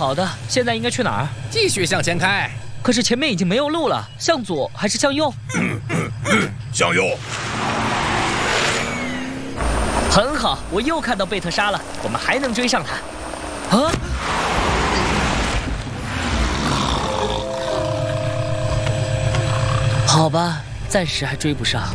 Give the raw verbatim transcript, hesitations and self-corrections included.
好的，现在应该去哪儿？ 继续向前开。 可是前面已经没有路了，向左还是向右？ 向右。 很好，我又看到贝特莎了，我们还能追上他。啊！好吧，暂时还追不上。